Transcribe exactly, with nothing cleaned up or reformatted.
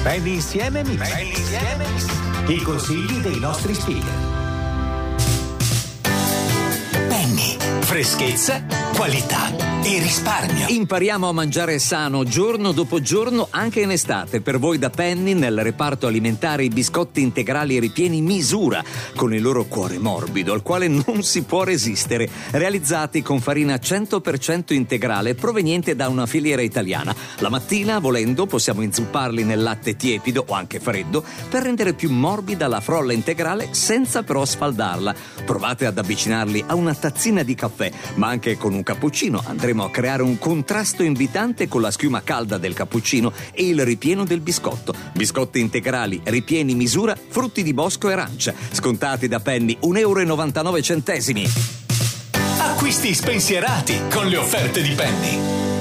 Penny insieme mix. Penny insieme mix. I consigli dei nostri speaker. Penny, freschezza, qualità e risparmio. Impariamo a mangiare sano giorno dopo giorno anche in estate. Per voi da Penny nel reparto alimentare i biscotti integrali ripieni misura, con il loro cuore morbido al quale non si può resistere, realizzati con farina cento per cento integrale proveniente da una filiera italiana. La mattina, volendo, possiamo inzupparli nel latte tiepido o anche freddo per rendere più morbida la frolla integrale senza però sfaldarla. Provate ad avvicinarli a una tazzina di caffè, ma anche con un cappuccino. Andremo a creare un contrasto invitante con la schiuma calda del cappuccino e il ripieno del biscotto. Biscotti integrali, ripieni misura, frutti di bosco e arancia. Scontati da Penny un euro e novantanove centesimi. Acquisti spensierati con le offerte di Penny.